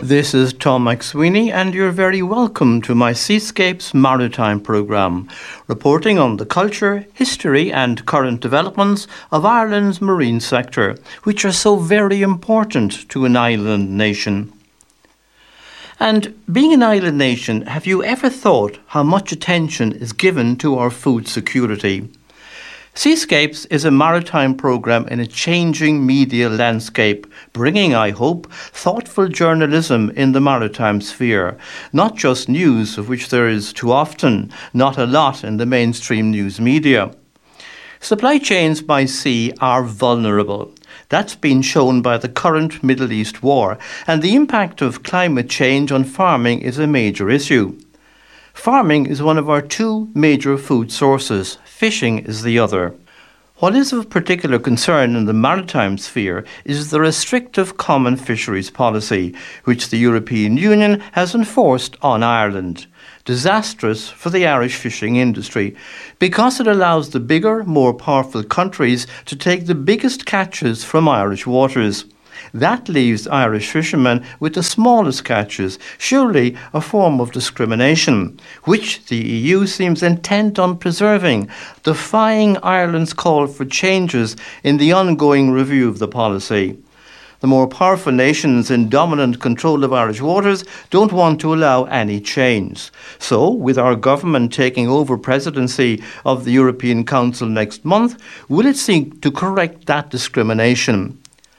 This is Tom McSweeney, and you're very welcome to my Seascapes Maritime programme, reporting on the culture, history and current developments of Ireland's marine sector, which are so very important to an island nation. And being an island nation, have you ever thought how much attention is given to our food security? Seascapes is a maritime programme in a changing media landscape, bringing, I hope, thoughtful journalism in the maritime sphere, not just news, of which there is too often not a lot in the mainstream news media. Supply chains by sea are vulnerable. That's been shown by the current Middle East war, and the impact of climate change on farming is a major issue. Farming is one of our two major food sources. Fishing is the other. What is of particular concern in the maritime sphere is the restrictive common fisheries policy, which the European Union has enforced on Ireland. Disastrous for the Irish fishing industry, because it allows the bigger, more powerful countries to take the biggest catches from Irish waters. That leaves Irish fishermen with the smallest catches, surely a form of discrimination, which the EU seems intent on preserving, defying Ireland's call for changes in the ongoing review of the policy. The more powerful nations in dominant control of Irish waters don't want to allow any change. So, with our government taking over presidency of the European Council next month, will it seek to correct that discrimination?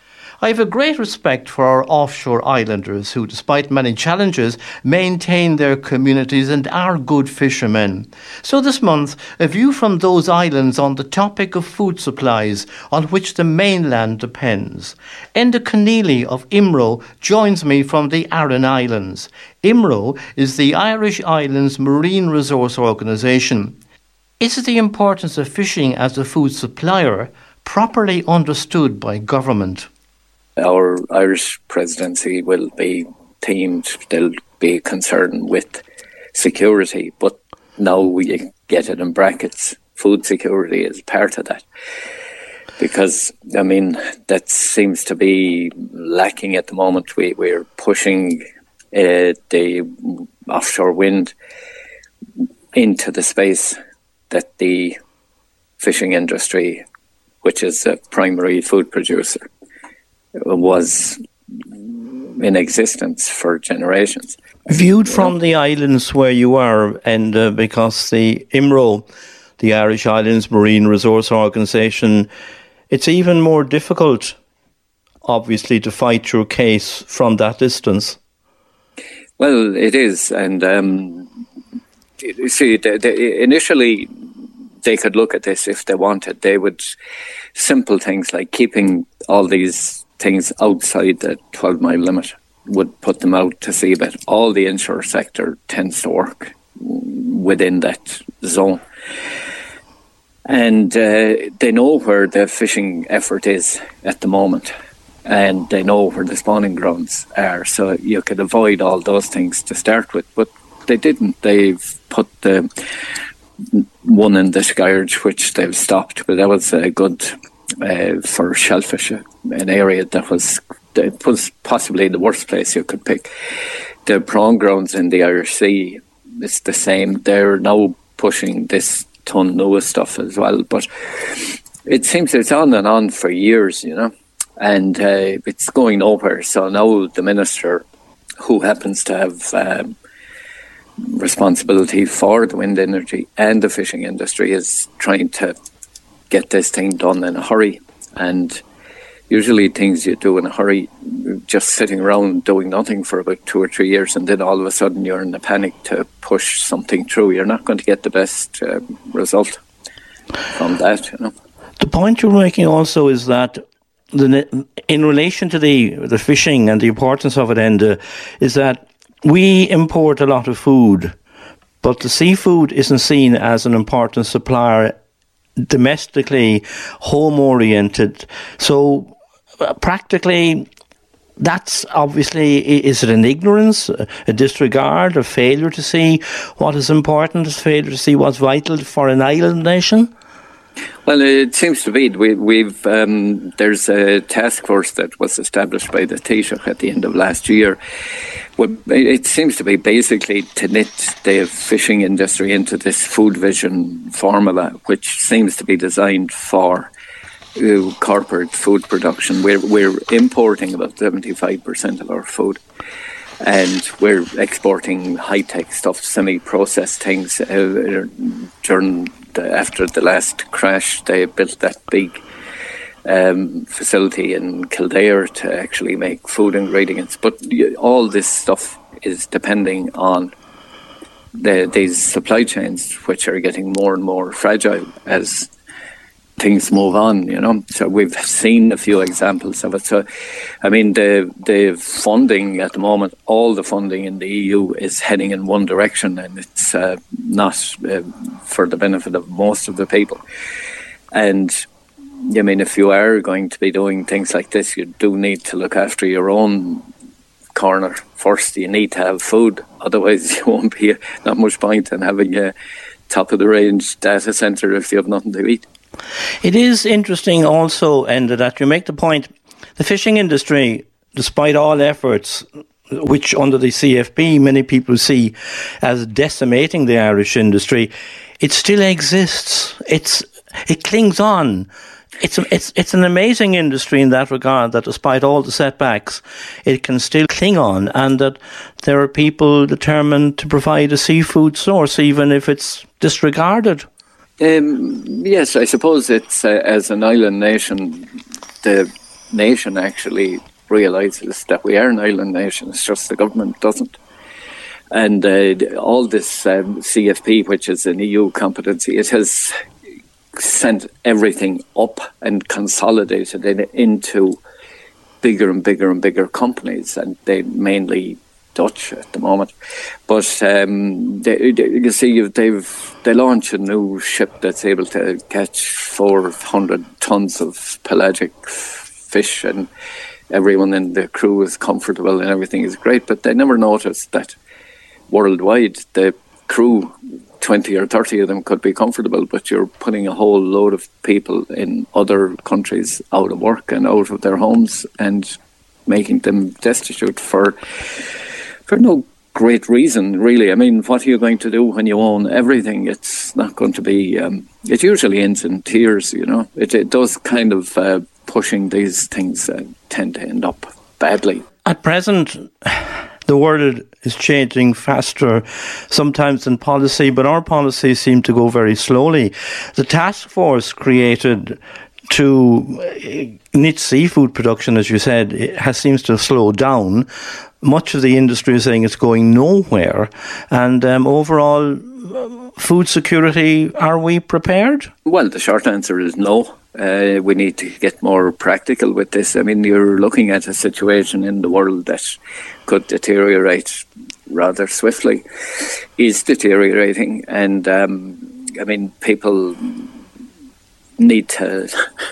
I have a great respect for our offshore islanders who, despite many challenges, maintain their communities and are good fishermen. So this month, a view from those islands on the topic of food supplies on which the mainland depends. Enda Keneally of IMRO joins me from the Aran Islands. IMRO is the Irish Islands Marine Resource Organisation. Is the importance of fishing as a food supplier properly understood by government? Our Irish presidency will be themed, they'll be concerned with security, but now we get it in brackets. Food security is part of that. Because, I mean, that seems to be lacking at the moment. We're pushing the offshore wind into the space that the fishing industry, which is a primary food producer, was in existence for generations. Viewed from the islands where you are, and because the IMRO, the Irish Islands Marine Resource Organisation, it's even more difficult, obviously, to fight your case from that distance. Well, it is, and you see, initially they could look at this if they wanted. They would, simple things like keeping all these things outside the 12-mile limit would put them out to sea, but all the inshore sector tends to work within that zone. And they know where the fishing effort is at the moment, and they know where the spawning grounds are, so you could avoid all those things to start with, but they didn't. They've put the one in the Skyarge, which they've stopped, but that was a good for shellfish, an area that was possibly the worst place you could pick. The prawn grounds in the Irish Sea, it's the same. They're now pushing this ton NUA stuff as well, but it seems it's on and on for years, you know, and it's going nowhere. So now the minister, who happens to have responsibility for the wind energy and the fishing industry, is trying to get this thing done in a hurry. And usually things you do in a hurry, just sitting around doing nothing for about 2 or 3 years, and then all of a sudden you're in a panic to push something through. You're not going to get the best result from that, you know. The point you're making also is that in relation to the fishing and the importance of it, and is that we import a lot of food, but the seafood isn't seen as an important supplier domestically, home-oriented. So practically, that's obviously, is it an ignorance, a disregard, a failure to see what is important, a failure to see what's vital for an island nation? Well, it seems to be we've there's a task force that was established by the Taoiseach at the end of last year. Well, it seems to be basically to knit the fishing industry into this food vision formula, which seems to be designed for corporate food production. We're importing about 75% of our food, and we're exporting high-tech stuff, semi-processed things. After the last crash, they built that big facility in Kildare to actually make food ingredients. But all this stuff is depending on these supply chains, which are getting more and more fragile as things move on, So we've seen a few examples of it. So, I mean, the funding at the moment, all the funding in the EU is heading in one direction, and it's not for the benefit of most of the people. And, I mean, if you are going to be doing things like this, you do need to look after your own corner first. You need to have food, otherwise you won't be not much point in having a top-of-the-range data centre if you have nothing to eat. It is interesting also, Enda, that you make the point, the fishing industry, despite all efforts, which under the CFP many people see as decimating the Irish industry, it still exists. It clings on. It's an amazing industry in that regard, that despite all the setbacks, it can still cling on, and that there are people determined to provide a seafood source, even if it's disregarded. Yes, I suppose it's as an island nation, the nation actually realises that we are an island nation. It's just the government doesn't. And all this CFP, which is an EU competency, it has sent everything up and consolidated it into bigger and bigger and bigger companies, and they mainly Dutch at the moment, but you see, they launch a new ship that's able to catch 400 tons of pelagic fish, and everyone in the crew is comfortable and everything is great. But they never noticed that worldwide the crew, 20 or 30 of them, could be comfortable, but you're putting a whole load of people in other countries out of work and out of their homes and making them destitute for no great reason, really. I mean, what are you going to do when you own everything? It's not going to be... it usually ends in tears, It does kind of pushing these things tend to end up badly. At present, the world is changing faster sometimes than policy, but our policies seem to go very slowly. The task force created to knit seafood production, as you said, seems to slow down. Much of the industry is saying it's going nowhere. And overall, food security, are we prepared? Well, the short answer is no. We need to get more practical with this. I mean, you're looking at a situation in the world that could deteriorate rather swiftly, is deteriorating. And, I mean, people need to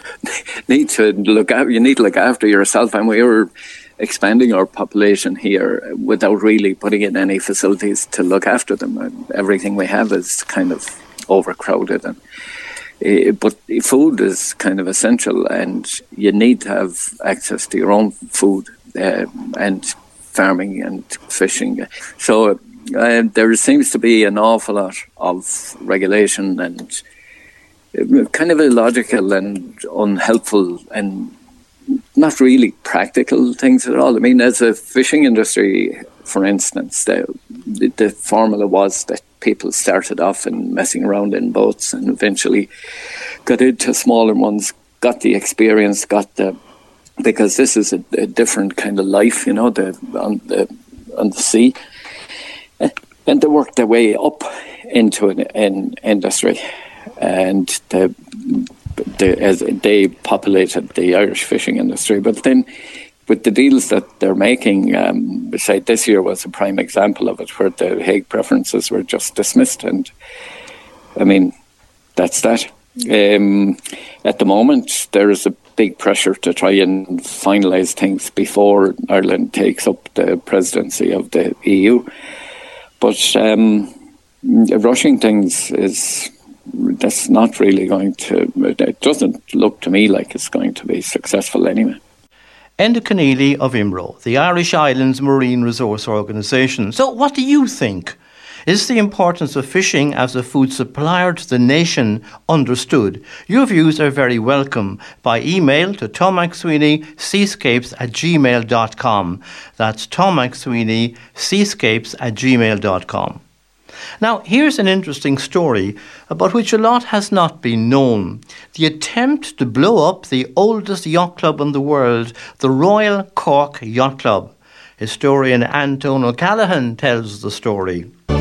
look after yourself, and we were expanding our population here without really putting in any facilities to look after them. Everything we have is kind of overcrowded, and but food is kind of essential, and you need to have access to your own food and farming and fishing. So there seems to be an awful lot of regulation and kind of illogical and unhelpful and not really practical things at all. I mean, as a fishing industry, for instance, the formula was that people started off in messing around in boats and eventually got into smaller ones, got the experience, because this is a different kind of life, on the sea, and they worked their way up into an industry. And as they populated the Irish fishing industry. But then with the deals that they're making, beside this year was a prime example of it, where the Hague preferences were just dismissed. And I mean, that's that. At the moment, there is a big pressure to try and finalise things before Ireland takes up the presidency of the EU. But rushing things is that's not really going to, it doesn't look to me like it's going to be successful anyway. Enda Keneally of IMRO, the Irish Islands Marine Resource Organisation. So what do you think? Is the importance of fishing as a food supplier to the nation understood? Your views are very welcome by email to Tom McSweeney, seascapes@gmail.com. That's Tom McSweeney, seascapes@gmail.com. Now, here's an interesting story about which a lot has not been known. The attempt to blow up the oldest yacht club in the world, the Royal Cork Yacht Club. Historian Anton O'Callaghan tells the story.